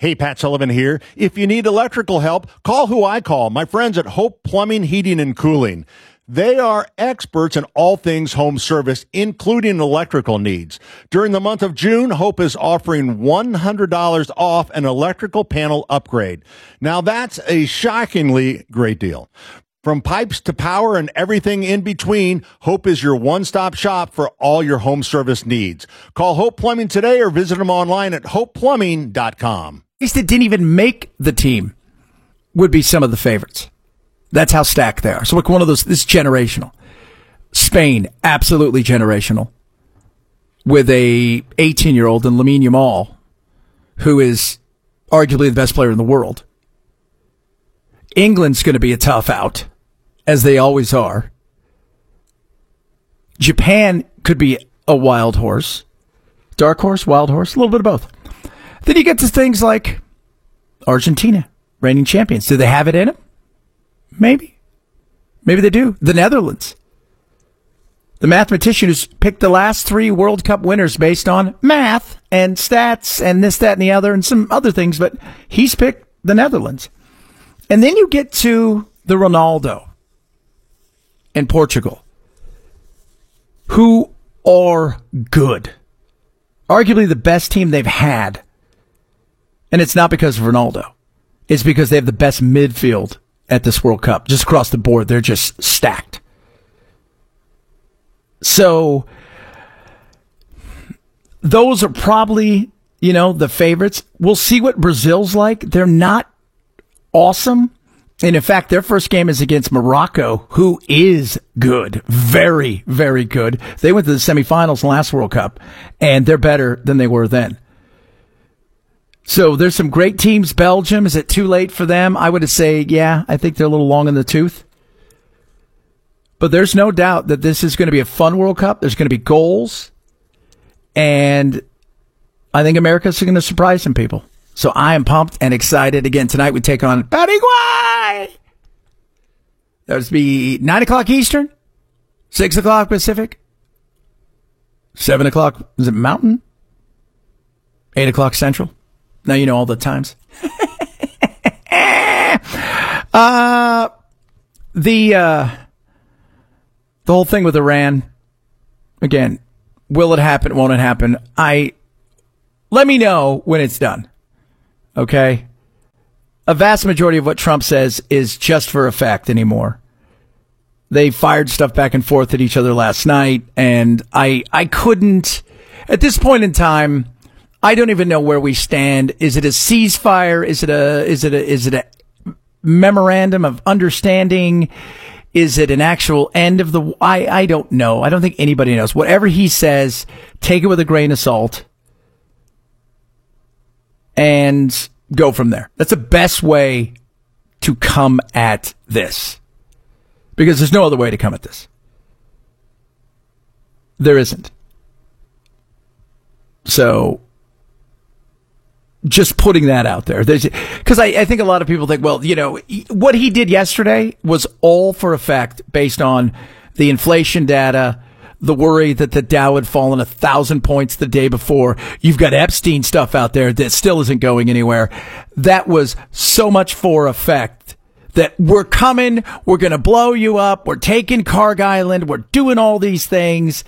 Hey, Pat Sullivan here. If you need electrical help, call who I call, my friends at Hope Plumbing, Heating, and Cooling. They are experts in all things home service, including electrical needs. During the month of June, Hope is offering $100 off an electrical panel upgrade. Now, that's a shockingly great deal. From pipes to power and everything in between, Hope is your one-stop shop for all your home service needs. Call Hope Plumbing today or visit them online at hopeplumbing.com. That didn't even make the team would be some of the favorites. That's how stacked they are. So look, one of those, this is generational. Spain, absolutely generational. With a 18-year-old in Lamine Yamal, who is arguably the best player in the world. England's going to be a tough out, as they always are. Japan could be a wild horse. Dark horse, wild horse, a little bit of both. Then you get to things like Argentina, reigning champions. Do they have it in them? Maybe. Maybe they do. The Netherlands. The mathematician who's picked the last 3 World Cup winners based on math and stats and this, that, and the other and some other things, but he's picked the Netherlands. And then you get to the Ronaldo and Portugal, who are good. Arguably the best team they've had. And it's not because of Ronaldo. It's because they have the best midfield at this World Cup. Just across the board, they're just stacked. So, those are probably, the favorites. We'll see what Brazil's like. They're not awesome. And in fact, their first game is against Morocco, who is good. Very, very good. They went to the semifinals last World Cup, and they're better than they were then. So there's some great teams. Belgium, is it too late for them? I would say, yeah, I think they're a little long in the tooth. But there's no doubt that this is going to be a fun World Cup. There's going to be goals. And I think America's going to surprise some people. So I am pumped and excited. Again, tonight we take on Paraguay. That would be 9 o'clock Eastern, 6 o'clock Pacific, 7 o'clock, is it Mountain? 8 o'clock Central. Now you know all the times. The whole thing with Iran, again, will it happen, won't it happen? Let me know when it's done. Okay? A vast majority of what Trump says is just for effect anymore. They fired stuff back and forth at each other last night, and I couldn't, at this point in time, I don't even know where we stand. Is it a ceasefire? Is it a memorandum of understanding? Is it an actual end of the, I don't know. I don't think anybody knows. Whatever he says, take it with a grain of salt and go from there. That's the best way to come at this. Because there's no other way to come at this. There isn't. So, just putting that out there. Because I think a lot of people think, well, what he did yesterday was all for effect based on the inflation data, the worry that the Dow had fallen 1,000 points the day before. You've got Epstein stuff out there that still isn't going anywhere. That was so much for effect that we're coming, we're going to blow you up, we're taking Carg Island, we're doing all these things.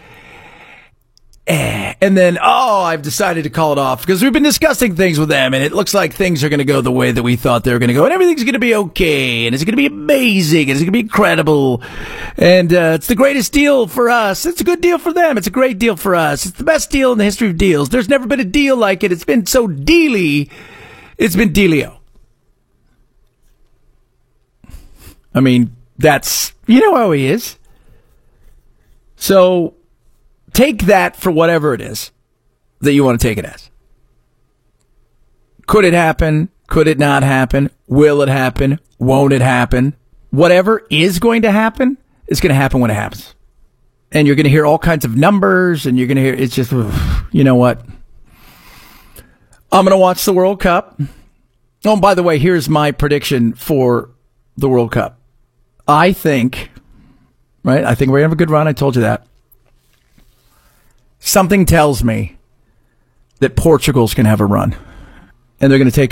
And then, I've decided to call it off because we've been discussing things with them and it looks like things are going to go the way that we thought they were going to go and everything's going to be okay and it's going to be amazing and it's going to be incredible and it's the greatest deal for us. It's a good deal for them. It's a great deal for us. It's the best deal in the history of deals. There's never been a deal like it. It's been so dealy. It's been dealio. I mean, that's, how he is. So, take that for whatever it is that you want to take it as. Could it happen? Could it not happen? Will it happen? Won't it happen? Whatever is going to happen is going to happen when it happens. And you're going to hear all kinds of numbers, and you're going to hear, it's just, you know what? I'm going to watch the World Cup. Oh, and by the way, here's my prediction for the World Cup. I think we're going to have a good run. I told you that. Something tells me that Portugal's going to have a run. And they're going to take